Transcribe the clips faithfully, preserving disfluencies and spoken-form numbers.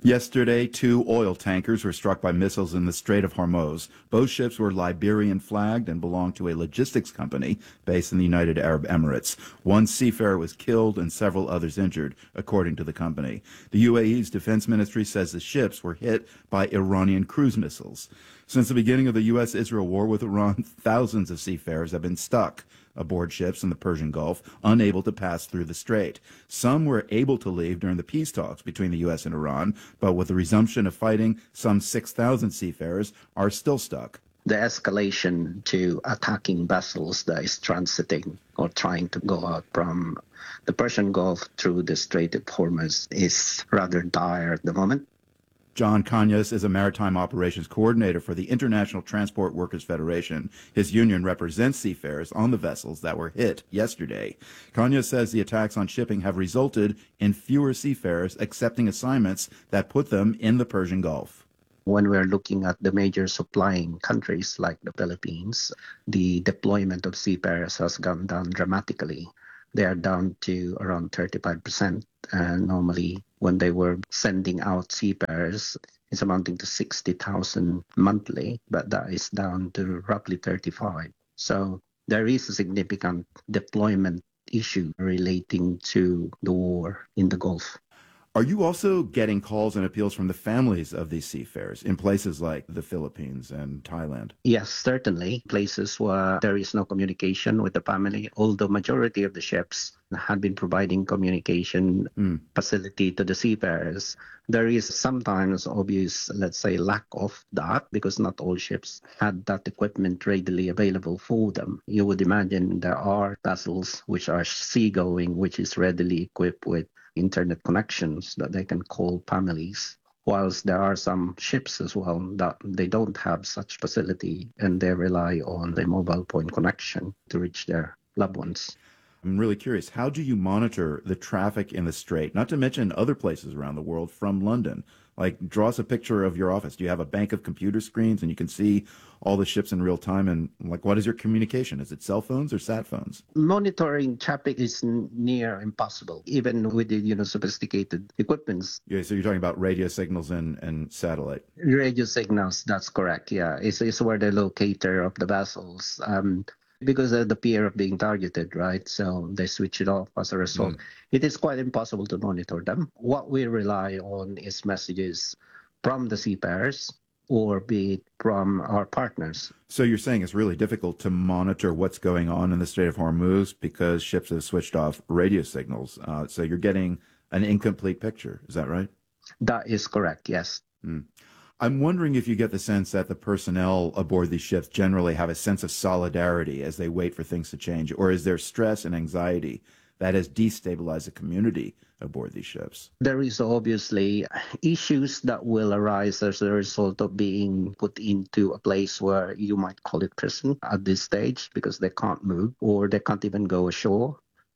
Yesterday, two oil tankers were struck by missiles in the Strait of Hormuz. Both ships were Liberian flagged and belonged to a logistics company based in the United Arab Emirates. One seafarer was killed and several others injured, according to the company. The U A E's defense ministry says the ships were hit by Iranian cruise missiles. Since the beginning of the U S Israel war with Iran, thousands of seafarers have been stuck aboard ships in the Persian Gulf, unable to pass through the strait. Some were able to leave during the peace talks between the U S and Iran, but with the resumption of fighting, some six thousand seafarers are still stuck. The escalation to attacking vessels that is transiting or trying to go out from the Persian Gulf through the Strait of Hormuz is rather dire at the moment. John Kanyas is a maritime operations coordinator for the International Transport Workers Federation. His union represents seafarers on the vessels that were hit yesterday. Kanyas says the attacks on shipping have resulted in fewer seafarers accepting assignments that put them in the Persian Gulf. When we're looking at the major supplying countries like the Philippines, the deployment of seafarers has gone down dramatically. They are down to around thirty-five percent. And normally, when they were sending out seafarers, it's amounting to sixty thousand monthly, but that is down to roughly thirty-five. So there is a significant deployment issue relating to the war in the Gulf. Are you also getting calls and appeals from the families of these seafarers in places like the Philippines and Thailand? Yes, certainly. Places where there is no communication with the family, although majority of the ships had been providing communication mm. facility to the seafarers. There is sometimes obvious, let's say, lack of that because not all ships had that equipment readily available for them. You would imagine there are vessels which are seagoing, which is readily equipped with internet connections that they can call families, whilst there are some ships as well that they don't have such facility and they rely on the mobile point connection to reach their loved ones. I'm really curious, how do you monitor the traffic in the Strait, not to mention other places around the world from London? Like, draw us a picture of your office. Do you have a bank of computer screens and you can see all the ships in real time? And, like, what is your communication? Is it cell phones or sat phones? Monitoring traffic is n- near impossible, even with the, you know, sophisticated equipments. Yeah, so you're talking about radio signals and, and satellite? Radio signals, that's correct, yeah. It's, it's where the locator of the vessels, um, because of the fear of being targeted, right? So they switch it off as a result. Mm. It is quite impossible to monitor them. What we rely on is messages from the seafarers or be it from our partners. So you're saying it's really difficult to monitor what's going on in the Strait of Hormuz because ships have switched off radio signals. Uh, so you're getting an incomplete picture. Is that right? That is correct, yes. Mm. I'm wondering if you get the sense that the personnel aboard these ships generally have a sense of solidarity as they wait for things to change, or is there stress and anxiety that has destabilized the community aboard these ships? There is obviously issues that will arise as a result of being put into a place where you might call it prison at this stage because they can't move or they can't even go ashore.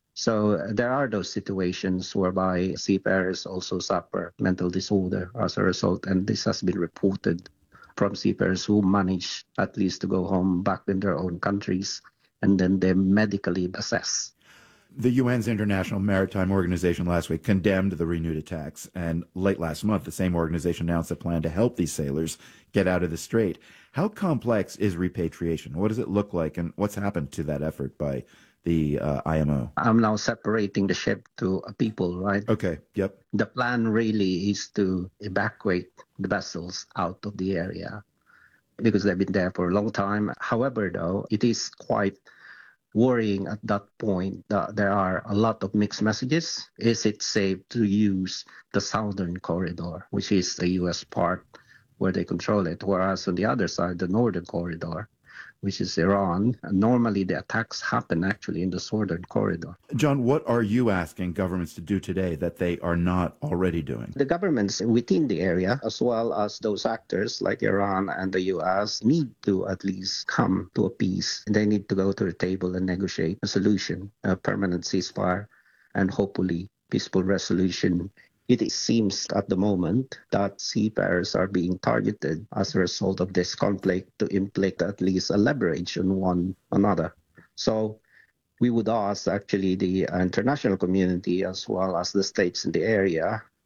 So there are those situations whereby seafarers also suffer mental disorder as a result, and this has been reported from seafarers who manage at least to go home back in their own countries, and then they're medically assessed. The U N's International Maritime Organization last week condemned the renewed attacks, and late last month, the same organization announced a plan to help these sailors get out of the strait. How complex is repatriation? What does it look like, and what's happened to that effort by the uh, I M O? I'm now separating the ship to a people, right? Okay, yep. The plan really is to evacuate the vessels out of the area because they've been there for a long time. However, though, it is quite worrying at that point that there are a lot of mixed messages. Is it safe to use the southern corridor, which is the U S part where they control it, whereas on the other side, the northern corridor, which is Iran, normally the attacks happen actually in the southern corridor. John, what are you asking governments to do today that they are not already doing? The governments within the area, as well as those actors like Iran and the U S, need to at least come to a peace. They need to go to the table and negotiate a solution, a permanent ceasefire, and hopefully peaceful resolution. It seems at the moment that seafarers are being targeted as a result of this conflict to inflict at least a leverage on one another. So we would ask actually the international community as well as the states in the area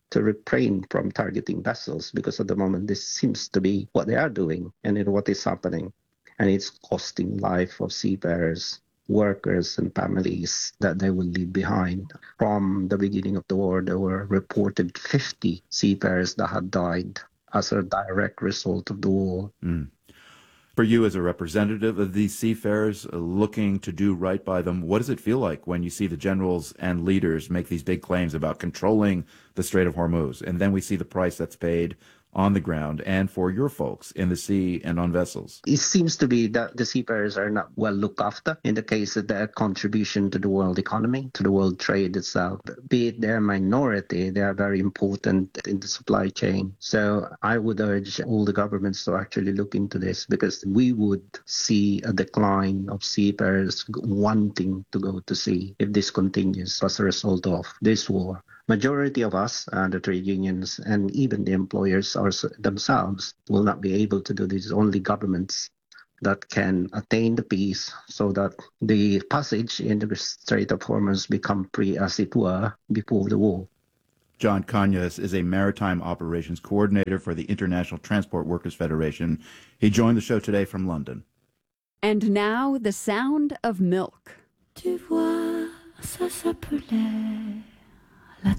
to refrain from targeting vessels, because at the moment this seems to be what they are doing and in what is happening. And it's costing life of seafarers, workers and families that they will leave behind. From the beginning of the war, there were reported fifty seafarers that had died as a direct result of the war. Mm. For you as a representative of these seafarers uh, looking to do right by them, what does it feel like when you see the generals and leaders make these big claims about controlling the Strait of Hormuz, and then we see the price that's paid on the ground and for your folks in the sea and on vessels? It seems to be that the seafarers are not well looked after in the case of their contribution to the world economy, to the world trade itself. Be it their minority, they are very important in the supply chain. So I would urge all the governments to actually look into this, because we would see a decline of seafarers wanting to go to sea if this continues as a result of this war. Majority of us, uh, the trade unions, and even the employers are, themselves will not be able to do this. Only governments that can attain the peace so that the passage in the Strait of Hormuz become free, as it were, before the war. John Cañas is a maritime operations coordinator for the International Transport Workers Federation. He joined the show today from London. And now the sound of milk. Tu vois, ça s'appelait la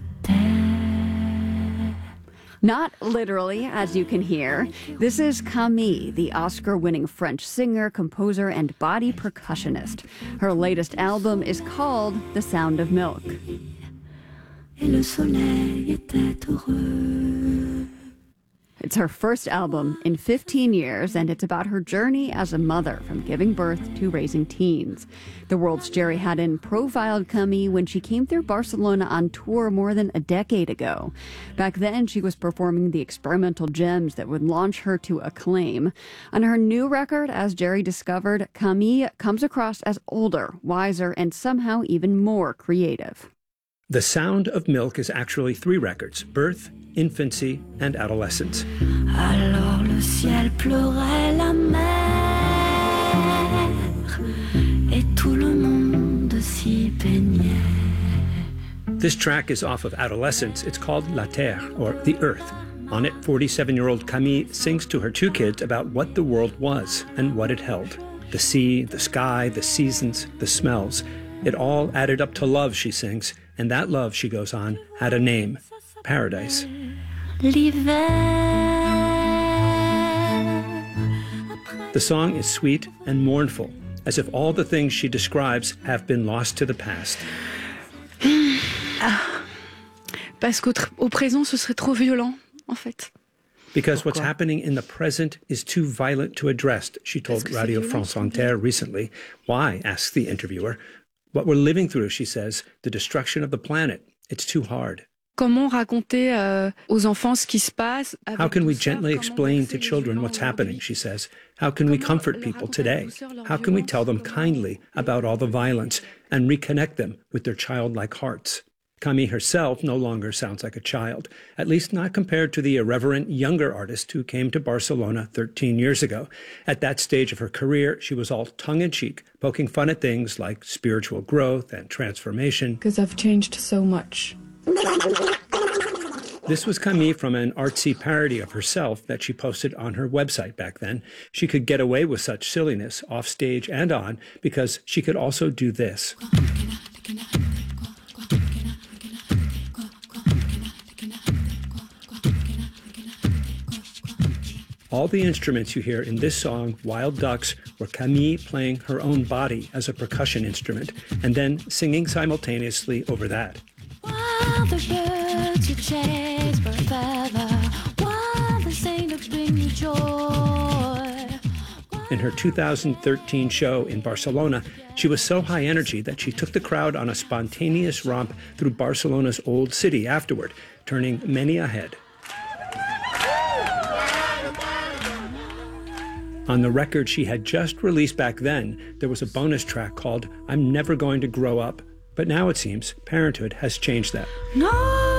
terre. Not literally, as you can hear. This is Camille, the Oscar-winning French singer, composer, and body percussionist. Her latest album is called The Sound of Milk. Et le soleil était heureux. It's her first album in fifteen years, and it's about her journey as a mother, from giving birth to raising teens. The World's Jerry Haddon profiled Camille when she came through Barcelona on tour more than a decade ago. Back then, she was performing the experimental gems that would launch her to acclaim. On her new record, as Jerry discovered, Camille comes across as older, wiser, and somehow even more creative. The Sound of Milk is actually three records: birth, infancy, and adolescence. Alors le ciel pleurait la mer, et tout le monde s'y baignait. This track is off of Adolescence. It's called La Terre, or The Earth. On it, forty-seven-year-old Camille sings to her two kids about what the world was and what it held. The sea, the sky, the seasons, the smells. It all added up to love, she sings. And that love, she goes on, had a name: Paradise. The song is sweet and mournful, as if all the things she describes have been lost to the past. Parce qu'au au présent, ce serait trop violent, en fait. Because what's happening in the present is too violent to address, she told Radio France Inter recently. Why, asks the interviewer. What we're living through, she says, the destruction of the planet, it's too hard. Comment raconter euh, aux enfants ce qui se passe? How can we gently explain to children what's happening, she says? How can we comfort people today? How can we tell them kindly about all the violence and reconnect them with their childlike hearts? Camille herself no longer sounds like a child, at least not compared to the irreverent younger artist who came to Barcelona thirteen years ago. At that stage of her career, she was all tongue-in-cheek, poking fun at things like spiritual growth and transformation. Because I've changed so much. This was Camille from an artsy parody of herself that she posted on her website back then. She could get away with such silliness off stage and on because she could also do this. All the instruments you hear in this song, Wild Ducks, were Camille playing her own body as a percussion instrument and then singing simultaneously over that. While the birds you chase for feather, while they sing to bring you joy. In her two thousand thirteen show in Barcelona, she was so high energy that she took the crowd on a spontaneous romp through Barcelona's old city afterward, turning many a head. On the record she had just released back then, there was a bonus track called I'm Never Going to Grow Up. But now it seems parenthood has changed that. No.